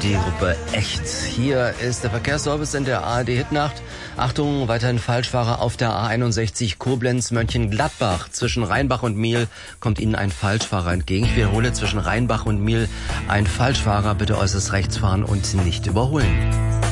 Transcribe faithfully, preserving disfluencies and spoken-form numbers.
die Gruppe Echt. Hier ist der Verkehrsservice in der A R D Hitnacht. Achtung, weiterhin Falschfahrer auf der A einundsechzig Koblenz-Mönchengladbach. Zwischen Rheinbach und Miel kommt Ihnen ein Falschfahrer entgegen. Ich wiederhole, zwischen Rheinbach und Miel ein Falschfahrer. Bitte äußerst rechts fahren und nicht überholen.